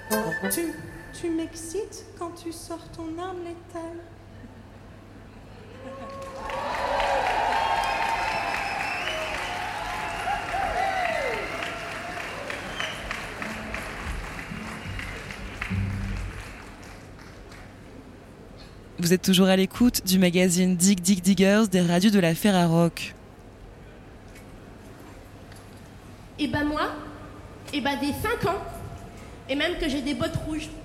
Tu m'excites quand tu sors ton arme létale. Vous êtes toujours à l'écoute du magazine Dig Dig Diggers des radios de la Ferrarock. Et bah moi, dès 5 ans, et même que j'ai des bottes rouges.